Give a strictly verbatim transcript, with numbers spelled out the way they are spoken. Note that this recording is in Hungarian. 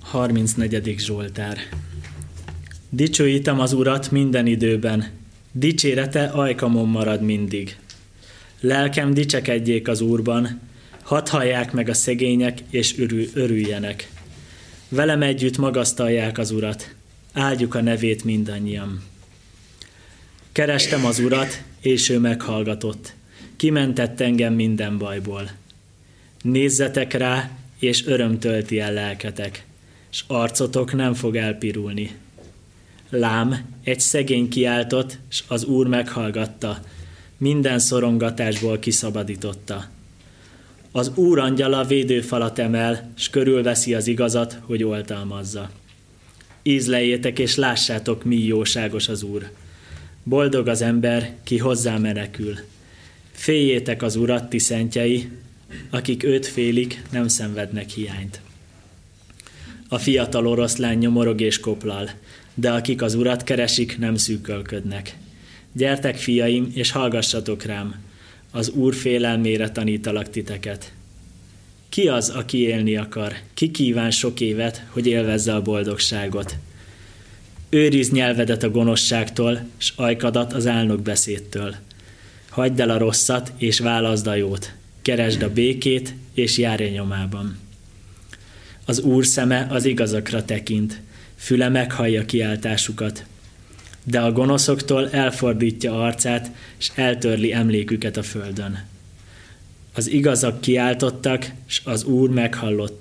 harmincnegyedik Zsoltár. Dicsőítem az Urat minden időben, dicsérete ajkamon marad mindig. Lelkem dicsekedjék az Úrban, hadd hallják meg a szegények, és örül, örüljenek. Velem együtt magasztalják az Urat, áldjuk a nevét mindannyian. Kerestem az Urat, és ő meghallgatott, kimentett engem minden bajból. Nézzetek rá, és öröm tölti el lelketek, s arcotok nem fog elpirulni. Lám, egy szegény kiáltott, s az Úr meghallgatta, minden szorongatásból kiszabadította. Az Úr angyala védőfalat emel, s körülveszi az igazat, hogy oltalmazza. Ízleljétek és lássátok, mi jóságos az Úr. Boldog az ember, ki hozzá menekül. Féljétek az Urat, ti szentjei, akik őt félik, nem szenvednek hiányt. A fiatal oroszlán nyomorog és koplal, de akik az Urat keresik, nem szűkölködnek. Gyertek, fiaim, és hallgassatok rám, az Úr félelmére tanítalak titeket. Ki az, aki élni akar? Ki kíván sok évet, hogy élvezze a boldogságot? Őrizd nyelvedet a gonoszságtól, s ajkadat az álnok beszédtől. Hagyd el a rosszat, és válaszd a jót. Keresd a békét, és járj nyomában. Az Úr szeme az igazakra tekint, füle meghallja kiáltásukat. De a gonoszoktól elfordítja arcát, és eltörli emléküket a földön. Az igazak kiáltottak, s az Úr meghallotta.